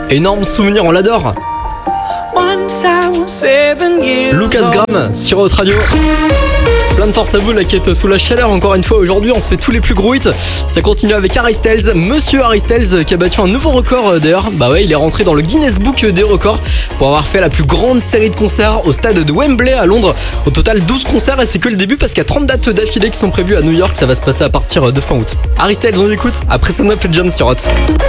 Énorme souvenir, on l'adore. Lucas Graham sur Hot Radio. Plein de force à vous là qui êtes sous la chaleur encore une fois aujourd'hui, on se fait tous les plus gros hits. Ça continue avec Harry Styles, monsieur Harry Styles qui a battu un nouveau record d'ailleurs. Bah ouais, il est rentré dans le Guinness Book des records pour avoir fait la plus grande série de concerts au stade de Wembley à Londres. Au total 12 concerts et c'est que le début parce qu'il y a 30 dates d'affilée qui sont prévues à New York, ça va se passer à partir de fin août. Harry Styles on écoute après Son of Legend sur Hot.